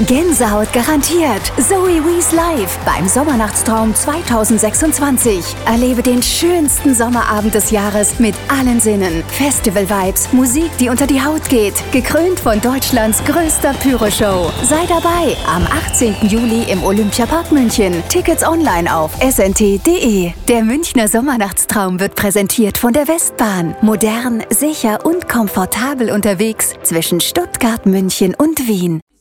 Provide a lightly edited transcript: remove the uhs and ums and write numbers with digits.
Gänsehaut garantiert. Zoe Wees live beim Sommernachtstraum 2026. Erlebe den schönsten Sommerabend des Jahres mit allen Sinnen. Festival-Vibes, Musik, die unter die Haut geht. Gekrönt von Deutschlands größter Pyro-Show. Sei dabei am 18. Juli im Olympiapark München. Tickets online auf snt.de. Der Münchner Sommernachtstraum wird präsentiert von der Westbahn. Modern, sicher und komfortabel unterwegs zwischen Stuttgart, München und Wien.